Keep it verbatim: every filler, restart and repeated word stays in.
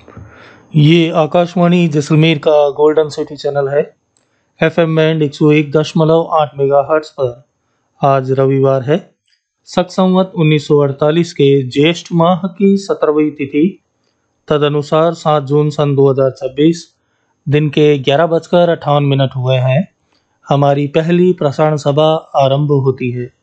ये आकाशवाणी जैसलमेर का golden city channel है। एफएम बैंड एक सौ एक दशमलव आठ मेगाहर्ट्ज पर आज रविवार है। शक संवत उन्नीस सौ अड़तालीस के ज्येष्ठ माह की सत्रहवीं तिथि, तदनुसार सात जून सन दो हज़ार छब्बीस दिन के ग्यारह बजकर अट्ठावन मिनट हुए हैं। हमारी पहली प्रसारण सभा आरंभ होती है।